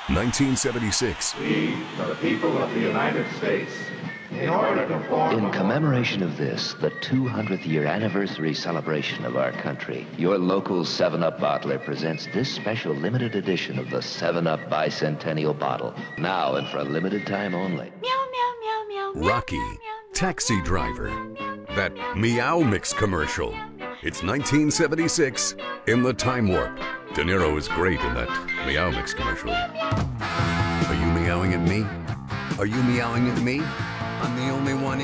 1976. We, the people of the United States, in order to form... In commemoration of this, the 200th year anniversary celebration of our country, your local 7-Up bottler presents this special limited edition of the 7-Up Bicentennial Bottle. Now and for a limited time only. Meow, meow, meow, meow, meow, Rocky, meow, meow, Taxi meow, Driver, meow, meow, meow, that meow, Meow Mix commercial. It's 1976 in the Time Warp. De Niro is great in that Meow Mix commercial. Are you meowing at me? Are you meowing at me? I'm the only one in.